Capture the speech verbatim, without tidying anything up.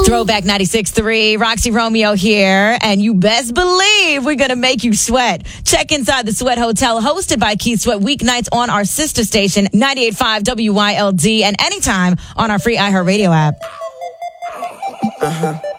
Throwback ninety-six point three, Roxy Romeo here, and you best believe we're going to make you sweat. Check inside the Sweat Hotel, hosted by Keith Sweat, weeknights on our sister station, ninety-eight point five W Y L D, and anytime on our free iHeartRadio app. Uh-huh.